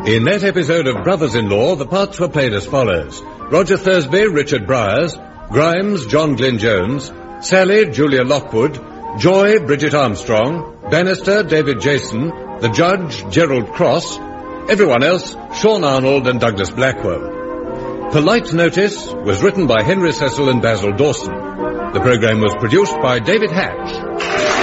In that episode of Brothers-in-Law, the parts were played as follows. Roger Thursby, Richard Bryars, Grimes, John Glyn Jones, Sally, Julia Lockwood, Joy, Bridget Armstrong, Bannister, David Jason, the Judge, Gerald Cross, everyone else, Sean Arnold and Douglas Blackwell. Polite Notice was written by Henry Cecil and Basil Dawson. The program was produced by David Hatch.